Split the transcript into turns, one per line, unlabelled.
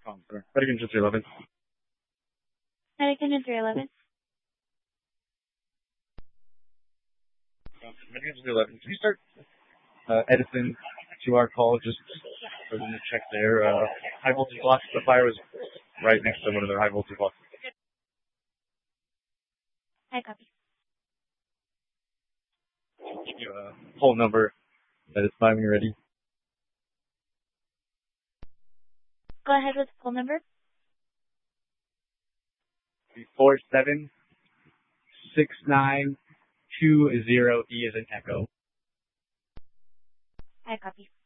Medical 311.
Medical 311.
Medical 311. Can you start Edison to our call just for them to check their high voltage blocks? The fire was right next to one of their high voltage blocks.
I copy.
Give you a whole number that is fine when you're ready.
Go ahead with the phone number.
476920. E as in echo.
I copy.